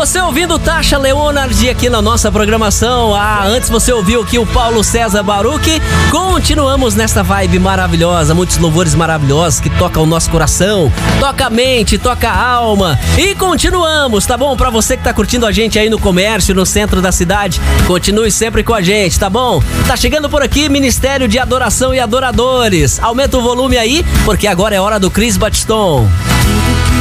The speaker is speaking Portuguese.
Você ouvindo Tasha Leonard aqui na nossa programação. Antes você ouviu aqui o Paulo César Baruch. Continuamos nessa vibe maravilhosa, muitos louvores maravilhosos que tocam o nosso coração, toca a mente, toca a alma. E continuamos, tá bom? Pra você que tá curtindo a gente aí no comércio, no centro da cidade, continue sempre com a gente, tá bom? Tá chegando por aqui Ministério de Adoração e Adoradores. Aumenta o volume aí, porque agora é hora do Cris Batiston.